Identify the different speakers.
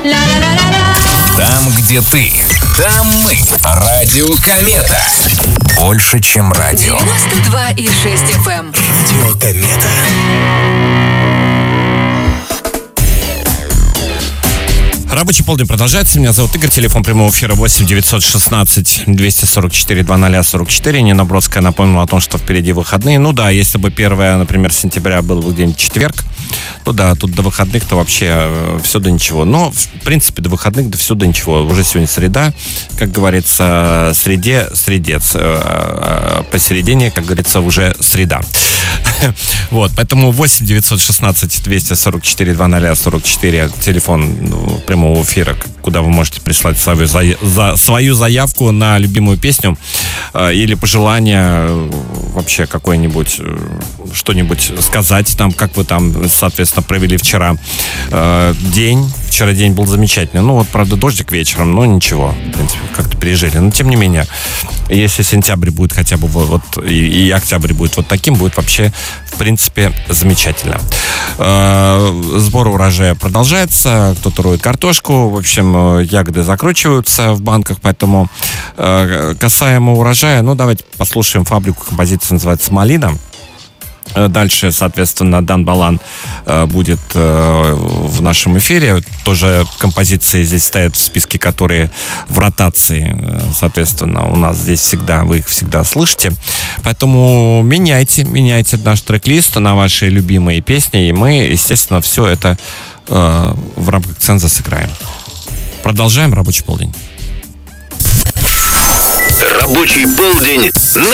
Speaker 1: Там, где ты, там мы. Радио Комета. Больше, чем радио.
Speaker 2: 92,6 FM.
Speaker 1: Радио Комета.
Speaker 3: Рабочий полдень продолжается. Меня зовут Игорь. Телефон прямого эфира 8 916 244 2044. Нина Бродская напомнила о том, что впереди выходные. Ну да, если бы 1, например, сентября был бы где-нибудь четверг, ну да, тут до выходных-то вообще все до ничего. Но, в принципе, до выходных да все до ничего. Уже сегодня среда, как говорится, средец. Посередине, как говорится, уже среда. Вот, поэтому 8 916 244 2044 телефон прямого эфира, куда вы можете прислать свою заявку на любимую песню или пожелание вообще какое-нибудь, что-нибудь сказать там, как вы там, соответственно, провели вчера день. Вчера день был замечательный. Ну, вот, правда, дождик вечером, но ничего, в принципе, как-то пережили. Но, тем не менее, если сентябрь будет хотя бы вот и октябрь будет вот таким, будет вообще, в принципе, замечательно. Сбор урожая продолжается. Кто-то роет картошку. В общем, ягоды закручиваются в банках, поэтому касаемо урожая, ну, давайте послушаем фабрику. Композиция называется «Малина». Дальше, соответственно, Дан Балан будет в нашем эфире. Тоже композиции здесь стоят в списке, которые в ротации, соответственно, у нас здесь всегда, вы их всегда слышите. Поэтому меняйте наш трек-лист на ваши любимые песни, и мы, естественно, все это в рамках ценза сыграем. Продолжаем рабочий полдень.
Speaker 1: Рабочий полдень.